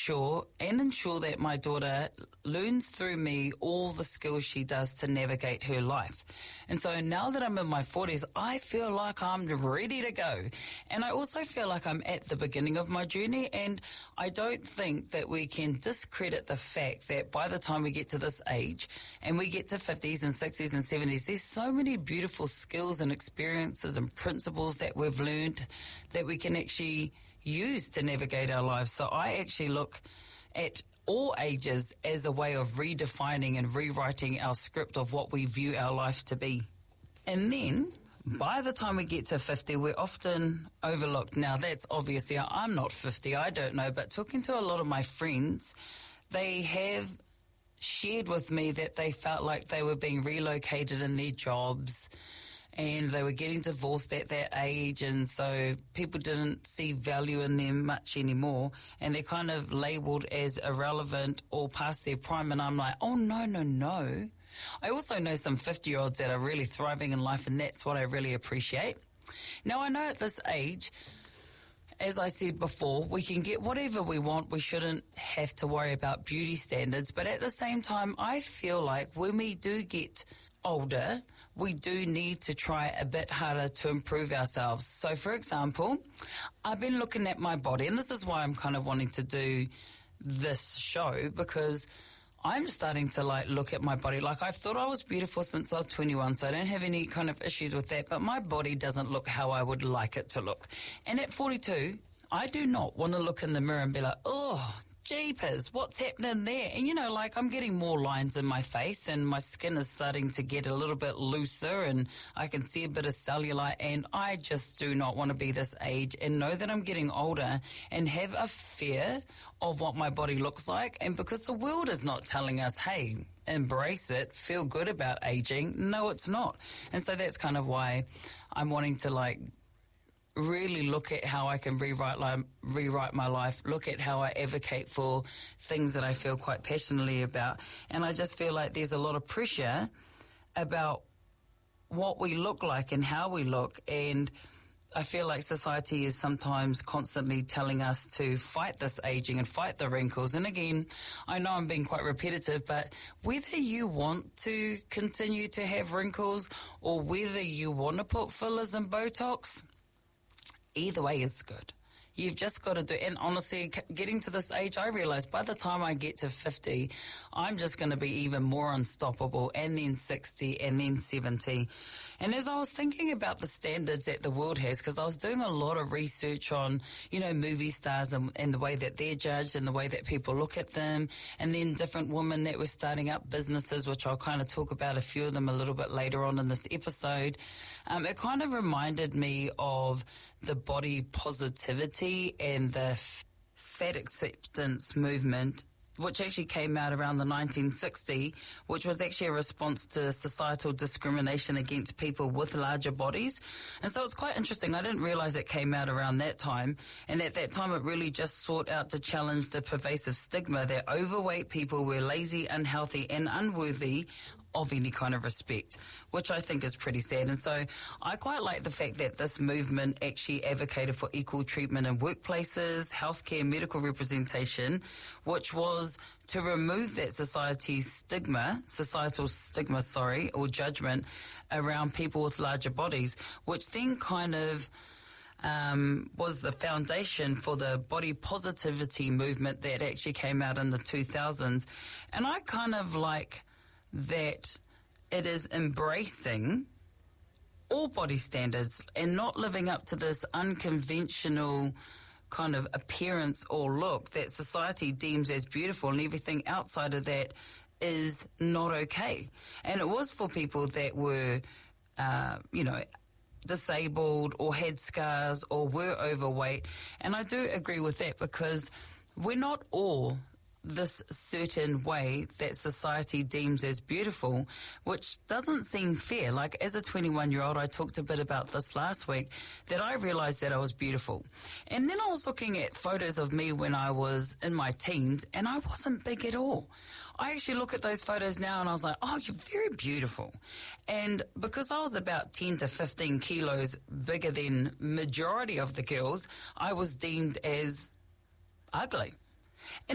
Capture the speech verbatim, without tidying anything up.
sure and ensure that my daughter learns through me all the skills she does to navigate her life. And so now that I'm in my forties, I feel like I'm ready to go. And I also feel like I'm at the beginning of my journey, and I don't think that we can discredit the fact that by the time we get to this age and we get to fifties and sixties and seventies, there's so many beautiful skills and experiences and principles that we've learned that we can actually use to navigate our lives. So I actually look at all ages as a way of redefining and rewriting our script of what we view our life to be. And then by the time we get to fifty, we're often overlooked. Now, that's obviously, I'm not fifty, I don't know, but talking to a lot of my friends, they have shared with me that they felt like they were being relocated in their jobs and they were getting divorced at that age, and so people didn't see value in them much anymore, and they're kind of labelled as irrelevant or past their prime. And I'm like, oh, no, no, no. I also know some fifty-year-olds that are really thriving in life, and that's what I really appreciate. Now, I know at this age, as I said before, we can get whatever we want. We shouldn't have to worry about beauty standards. But at the same time, I feel like when we do get older, we do need to try a bit harder to improve ourselves. So, for example, I've been looking at my body, and this is why I'm kind of wanting to do this show, because I'm starting to like look at my body. Like, I've thought I was beautiful since I was twenty-one, so I don't have any kind of issues with that, but my body doesn't look how I would like it to look. And at forty-two, I do not want to look in the mirror and be like, oh, jeepers, what's happening there? And, you know, like, I'm getting more lines in my face and my skin is starting to get a little bit looser and I can see a bit of cellulite, and I just do not want to be this age and know that I'm getting older and have a fear of what my body looks like. And because the world is not telling us, hey, embrace it, feel good about aging, no, it's not. And so that's kind of why I'm wanting to, like, really look at how I can rewrite li- rewrite my life, look at how I advocate for things that I feel quite passionately about. And I just feel like there's a lot of pressure about what we look like and how we look, and I feel like society is sometimes constantly telling us to fight this aging and fight the wrinkles. And again, I know I'm being quite repetitive, but whether you want to continue to have wrinkles or whether you want to put fillers and Botox, either way is good. You've just got to do, and honestly, getting to this age, I realize by the time I get to fifty, I'm just going to be even more unstoppable, and then sixty, and then seventy. And as I was thinking about the standards that the world has, because I was doing a lot of research on, you know, movie stars and, and the way that they're judged and the way that people look at them, and then different women that were starting up businesses, which I'll kind of talk about a few of them a little bit later on in this episode. Um, it kind of reminded me of the body positivity and the f- fat acceptance movement, which actually came out around the nineteen sixties, which was actually a response to societal discrimination against people with larger bodies. And so it's quite interesting. I didn't realize it came out around that time. And at that time, it really just sought out to challenge the pervasive stigma that overweight people were lazy, unhealthy, and unworthy of any kind of respect, which I think is pretty sad. And so I quite like the fact that this movement actually advocated for equal treatment in workplaces, healthcare, medical representation, which was to remove that society's stigma, societal stigma, sorry, or judgment around people with larger bodies, which then kind of Um, was the foundation for the body positivity movement that actually came out in the two thousands. And I kind of like that it is embracing all body standards and not living up to this unconventional kind of appearance or look that society deems as beautiful, and everything outside of that is not okay. And it was for people that were, uh, you know, disabled or had scars or were overweight. And I do agree with that, because we're not all this certain way that society deems as beautiful, which doesn't seem fair. Like, as a twenty-one-year-old, I talked a bit about this last week, that I realized that I was beautiful. And then I was looking at photos of me when I was in my teens, and I wasn't big at all. I actually look at those photos now and I was like, oh, you're very beautiful. And because I was about ten to fifteen kilos bigger than majority of the girls, I was deemed as ugly. And